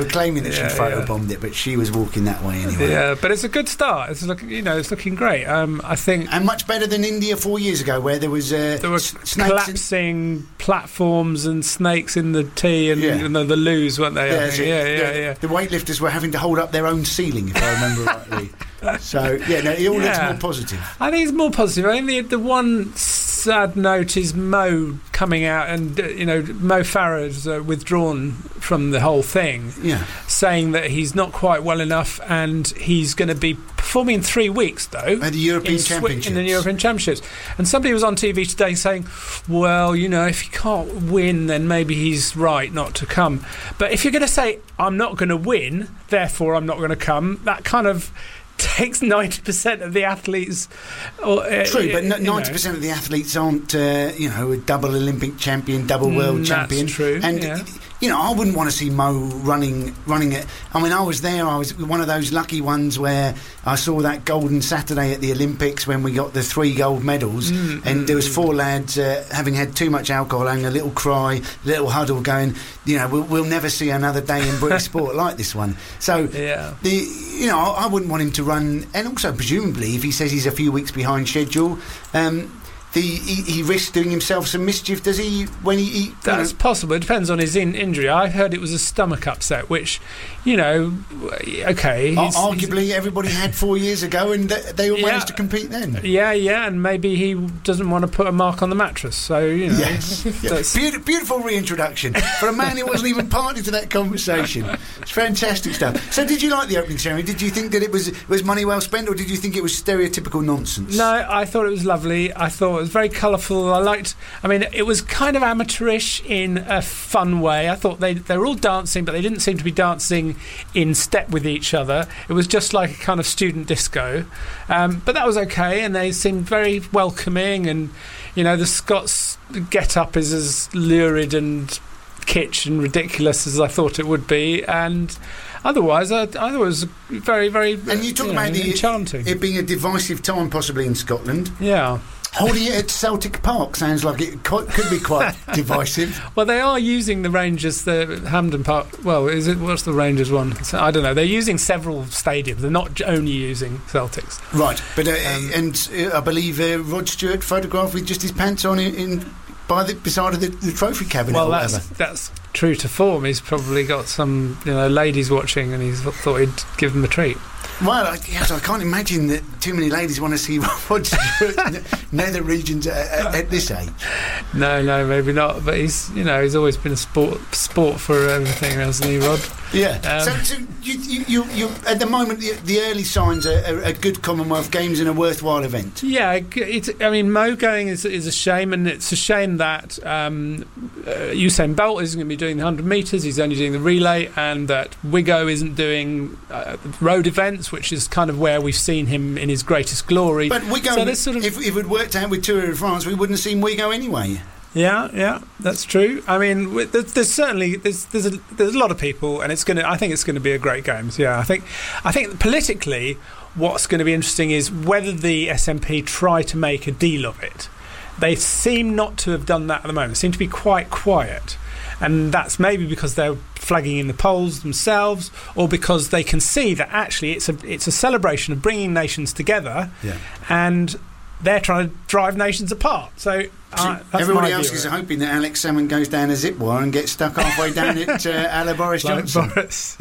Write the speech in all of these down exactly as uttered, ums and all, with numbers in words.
They were claiming that Yeah, she photobombed yeah. it, but she was walking that way anyway. Yeah, but it's a good start. It's look, you know, it's looking great. Um, I think, and much better than India four years ago, where there was uh, there were s- snakes. collapsing platforms and snakes in the tea and, Yeah. and the, the loos, weren't they? I Yeah, think? so- yeah, yeah, the, yeah. The weightlifters were having to hold up their own ceiling, if I remember rightly. So yeah, no, it all looks Yeah. more positive. I think it's more positive. I think the, the one sad note is Mo coming out and, uh, you know, Mo Farah's uh, withdrawn from the whole thing, Yeah. saying that he's not quite well enough and he's going to be performing in three weeks, though. At the European in Swi- Championships. In the European Championships. And somebody was on T V today saying, well, you know, if he can't win, then maybe he's right not to come. But if you're going to say, I'm not going to win, therefore I'm not going to come, that kind of takes ninety percent of the athletes. Or, uh, True, but you ninety percent know. of the athletes aren't, uh, you know, a double Olympic champion, double world Mm, that's champion. true, And yeah. you know, I wouldn't want to see Mo running, running it. I mean, I was there. I was one of those lucky ones where I saw that golden Saturday at the Olympics when we got the three gold medals, Mm, and mm, there was mm. four lads uh, having had too much alcohol and a little cry, little huddle, going, you know, we'll, we'll never see another day in British sport like this one. So, Yeah. the you know, I, I wouldn't want him to run, and also presumably, if he says he's a few weeks behind schedule. Um, The, he, he risks doing himself some mischief, does he? When he, he That's you know, possible. It depends on his in- injury. I heard it was a stomach upset, which, you know, okay. ar- he's- arguably everybody had four years ago, and th- they all Yeah. managed to compete then. he's- yeah, yeah, and maybe he doesn't want to put a mark on the mattress. So, you know. Yes, yeah. that's- Beautiful, beautiful reintroduction for a man who wasn't even party to that conversation. It's fantastic stuff. So, did you like the opening ceremony? Did you think that it was was money well spent, or did you think it was stereotypical nonsense? No, I thought it was lovely. I thought it was very colourful. I liked. I mean, it was kind of amateurish in a fun way. I thought they they were all dancing, but they didn't seem to be dancing in step with each other. It was just like a kind of student disco, um, but that was okay. And they seemed very welcoming. And you know, the Scots get up is as lurid and kitsch and ridiculous as I thought it would be. And otherwise, I, I thought it was very, very. And you talk you about know, the enchanting. it being a divisive time, possibly in Scotland. Yeah. Holding it at Celtic Park sounds like it co- could be quite divisive. Well, they are using the Rangers, the Hampden Park. Well, is it? What's the Rangers one? So, I don't know. They're using several stadiums. They're not j- only using Celtics. Right, but uh, Um, and uh, I believe uh, Rod Stewart photographed with just his pants on in, in by the beside of the, the trophy cabinet. Well, or that's whatever. that's true to form. He's probably got some, you know, ladies watching, and he's thought he'd give them a treat. Well, I, yes, I can't imagine that too many ladies want to see Rod Stewart in the nether regions at, at, at this age. No, no, maybe not. But he's, you know, he's always been a sport sport for everything, hasn't he, Rod? Yeah. Um, so, so you, you, you, you, at the moment, the, the early signs are, are, are good Commonwealth Games and a worthwhile event. Yeah, it's, I mean, Mo going is, is a shame, and it's a shame that um, uh, Usain Bolt isn't going to be doing the one hundred metres, he's only doing the relay, and that Wiggo isn't doing uh, road events, which is kind of where we've seen him in his greatest glory. But we go. So there's sort of, if, if it worked out with Tour de France, we wouldn't have seen Wiggo anyway. yeah, yeah, that's true. I mean, w- there's, there's certainly there's there's a, there's a lot of people, and it's going to. I think it's going to be a great games. Yeah, I think I think politically, what's going to be interesting is whether the S N P try to make a deal of it. They seem not to have done that at the moment. They seem to be quite quiet. And that's maybe because they're flagging in the polls themselves, or because they can see that actually it's a it's a celebration of bringing nations together, Yeah. and they're trying to drive nations apart. So uh, that's everybody my else view is of it. hoping that Alex Salmon goes down a zip wire and gets stuck halfway down it, uh, a la Boris Like Johnson. Boris.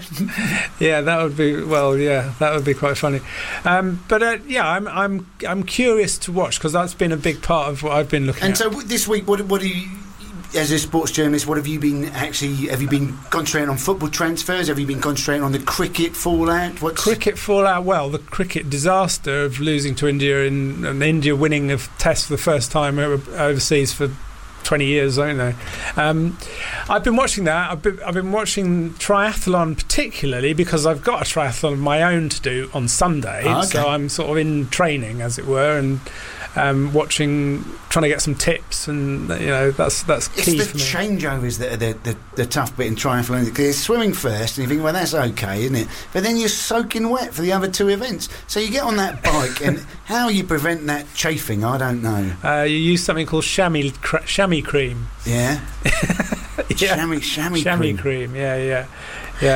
Yeah, that would be well. Yeah, that would be quite funny. Um, but uh, yeah, I'm I'm I'm curious to watch because that's been a big part of what I've been looking And at. so w- this week, what what do you, as a sports journalist, what have you been actually? Have you been concentrating on football transfers? Have you been concentrating on the cricket fallout? What's Cricket fallout, well, the cricket disaster of losing to India in, and India winning a test for the first time o- overseas for twenty years, don't they? Um, I've been watching that. I've been, I've been watching triathlon particularly because I've got a triathlon of my own to do on Sunday, Ah, okay. so I'm sort of in training, as it were, and um, watching, trying to get some tips, and you know that's that's It's key the for me. changeovers that are the, the, the tough bit in triathlon. Because it's swimming first, and you think, well, that's okay, isn't it? But then you're soaking wet for the other two events. So you get on that bike, and how you prevent that chafing, I don't know. Uh, you use something called chamois, cr- chamois cream. Yeah, Yeah. chamois, chamois, Chamois cream. cream, yeah, yeah,